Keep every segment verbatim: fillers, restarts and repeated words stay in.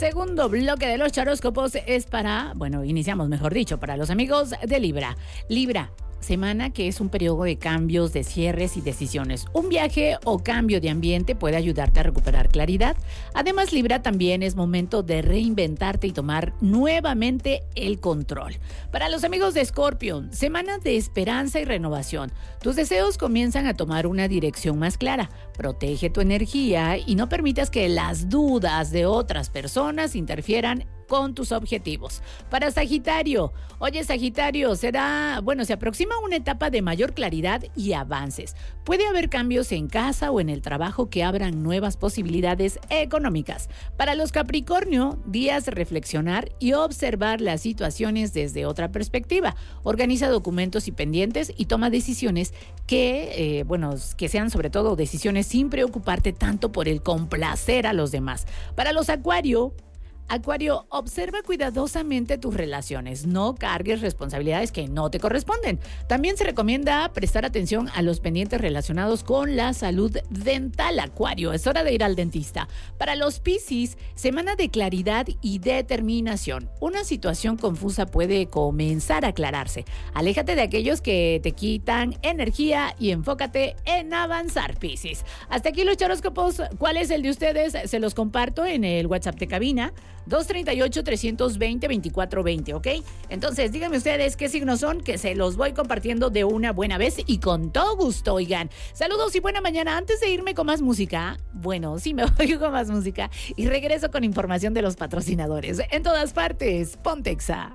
segundo bloque de los charóscopos es para, bueno, iniciamos mejor dicho, para los amigos de Libra. Libra. Semana que es un periodo de cambios, de cierres y decisiones. Un viaje o cambio de ambiente puede ayudarte a recuperar claridad. Además, Libra, también es momento de reinventarte y tomar nuevamente el control. Para los amigos de Escorpio, semana de esperanza y renovación. Tus deseos comienzan a tomar una dirección más clara. Protege tu energía y no permitas que las dudas de otras personas interfieran con tus objetivos. Para Sagitario, oye Sagitario, será, bueno, se aproxima una etapa de mayor claridad y avances. Puede haber cambios en casa o en el trabajo que abran nuevas posibilidades económicas. Para los Capricornio, días de reflexionar y observar las situaciones desde otra perspectiva. Organiza documentos y pendientes y toma decisiones que, eh, bueno, que sean sobre todo decisiones sin preocuparte tanto por el complacer a los demás. Para los Acuario, Acuario, observa cuidadosamente tus relaciones, no cargues responsabilidades que no te corresponden. También se recomienda prestar atención a los pendientes relacionados con la salud dental. Acuario, es hora de ir al dentista. Para los Piscis, semana de claridad y determinación. Una situación confusa puede comenzar a aclararse. Aléjate de aquellos que te quitan energía y enfócate en avanzar, Piscis. Hasta aquí los charóscopos. ¿Cuál es el de ustedes? Se los comparto en el WhatsApp de cabina. dos treinta y ocho, trescientos veinte, veinticuatro veinte, ¿ok? Entonces, díganme ustedes qué signos son, que se los voy compartiendo de una buena vez y con todo gusto, oigan. Saludos y buena mañana. Antes de irme con más música, bueno, sí me voy con más música y regreso con información de los patrocinadores. En todas partes, Pontexa.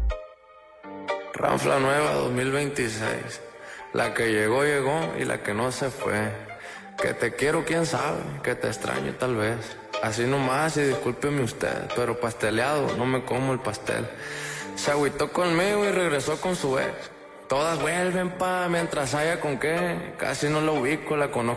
Ranfla nueva dos mil veintiséis. La que llegó, llegó y la que no se fue. Que te quiero, quién sabe, que te extraño tal vez. Así nomás y discúlpeme usted, pero pasteleado, no me como el pastel. Se agüitó conmigo y regresó con su ex. Todas vuelven pa' mientras haya con qué. Casi no la ubico, la conozco.